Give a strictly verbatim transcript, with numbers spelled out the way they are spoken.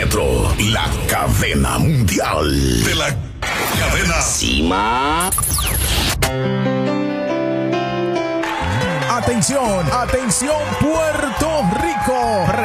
Metro, la cadena mundial de la cadena Cima. Atención, atención Puerto Rico.